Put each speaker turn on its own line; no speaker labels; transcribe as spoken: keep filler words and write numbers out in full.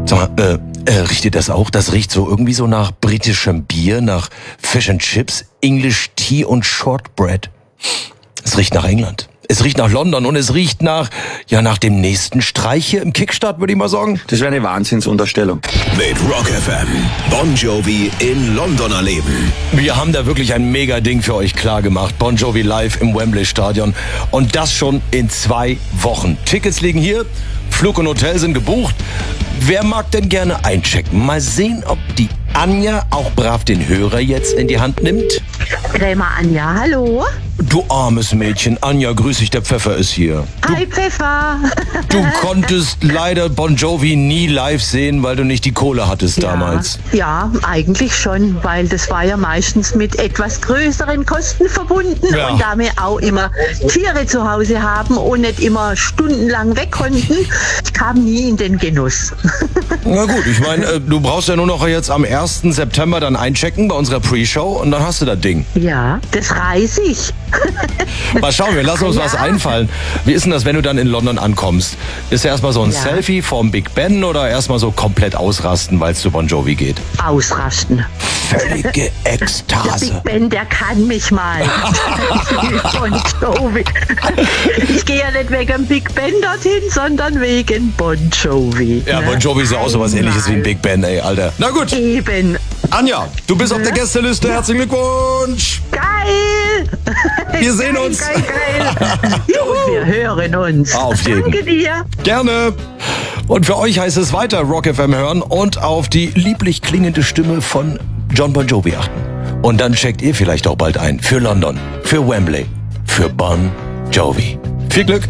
Sag mal, äh, äh, riecht ihr das auch? Das riecht so irgendwie so nach britischem Bier, nach Fish and Chips, English Tea und Shortbread. Es riecht nach England. Es riecht nach London und es riecht nach, ja, nach dem nächsten Streich hier im Kickstart, würde ich mal sagen.
Das wäre eine Wahnsinnsunterstellung.
Mit Rock F M. Bon Jovi in London erleben.
Wir haben da wirklich ein Mega-Ding für euch klar gemacht. Bon Jovi live im Wembley Stadion. Und das schon in zwei Wochen. Tickets liegen hier, Flug und Hotel sind gebucht. Wer mag denn gerne einchecken? Mal sehen, ob die Anja auch brav den Hörer jetzt in die Hand nimmt.
Krämer Anja, hallo.
Du armes Mädchen, Anja, grüß dich, der Pfeffer ist hier. Du,
Hi Pfeffer.
du konntest leider Bon Jovi nie live sehen, weil du nicht die Kohle hattest
Ja,
damals.
ja, eigentlich schon, weil das war ja meistens mit etwas größeren Kosten verbunden.
Ja.
Und da wir auch immer Tiere zu Hause haben und nicht immer stundenlang weg konnten, ich kam nie in den Genuss.
Na gut, ich meine, äh, du brauchst ja nur noch jetzt am ersten September dann einchecken bei unserer Pre-Show und dann hast du das Ding.
Ja, das reiß ich.
Mal schauen, wir lassen uns
Ja.
was einfallen. Wie ist denn das, wenn du dann in London ankommst? Ist ja erstmal so ein
Ja.
Selfie vorm Big Ben oder erstmal so komplett ausrasten, weil es zu Bon Jovi geht?
Ausrasten.
Völlige
Der
Ekstase.
Big Ben, der kann mich mal. Bon Jovi. Ich gehe ja nicht wegen Big Ben dorthin, sondern wegen Bon Jovi.
Ja, Bon Jovi ist ja auch sowas ähnliches wie ein Big Ben, ey, Alter. Na gut,
Eben.
Anja, du bist auf der Gästeliste. Herzlichen Glückwunsch.
Geil!
Wir sehen
Geil,
uns.
Geil, geil. Und wir hören uns.
Auf jeden.
Danke dir.
Gerne. Und für euch heißt es weiter Rock F M hören und auf die lieblich klingende Stimme von John Bon Jovi achten. Und dann checkt ihr vielleicht auch bald ein für London, für Wembley, für Bon Jovi. Viel Glück.